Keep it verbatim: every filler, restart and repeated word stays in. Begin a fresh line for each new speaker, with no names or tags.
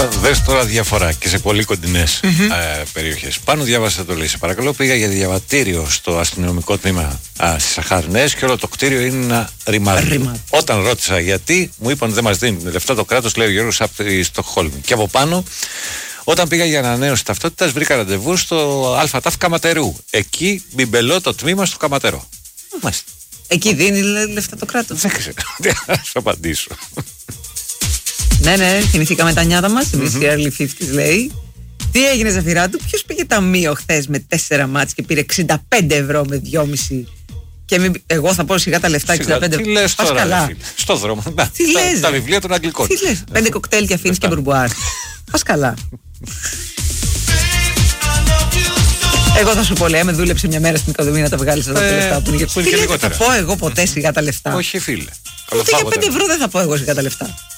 Δες τώρα διαφορά και σε πολύ κοντινές mm-hmm. ε, περιοχές. Πάνω διάβασα το λέει. Σε παρακαλώ, πήγα για διαβατήριο στο αστυνομικό τμήμα α, στις Αχάρνες και όλο το κτίριο είναι ένα ρημάδι. Ρημάδι. Όταν ρώτησα γιατί, μου είπαν δεν μας δίνουν λεφτά το κράτος, λέει ο Γιώργος από τη Στοκχόλμη. Και από πάνω, όταν πήγα για ανανέωση ταυτότητας, βρήκα ραντεβού στο ΑΤΑΦ Καματερού. Εκεί μπιμπελώ το τμήμα στο Καματερό. Μάλιστα.
Εκεί δίνει λεφτά το κράτος.
Δεν ξέρω. Τι να σου απαντήσω.
Ναι, ναι, θυμηθήκαμε τα νιάτα μας. Εμείς οι early fifties λέει. Τι έγινε, Ζαφυράτου, ποιος πήγε ταμείο χθες με τέσσερα μάτς και πήρε εξήντα πέντε ευρώ με δυόμιση. Και μην, εγώ θα πω σιγά τα λεφτά εξήντα πέντε ευρώ.
Τι λες τώρα, καλά. Φίλε, στο δρόμο. Να,
τι
τα,
λες,
τα βιβλία των Αγγλικών.
Τι λες, πέντε κοκτέιλ και αφήνεις και μπουρμπουάρ. Πας καλά. Εγώ θα σου πω, λέει, με δούλεψε μια μέρα στην οικοδομή να τα βγάλεις αυτά τα λεφτά που είναι. Τι λέει, θα πω εγώ ποτέ σιγά τα λεφτά.
Όχι, φίλε.
Ούτε για πέντε ευρώ δεν θα πω εγώ σιγά τα λεφτά.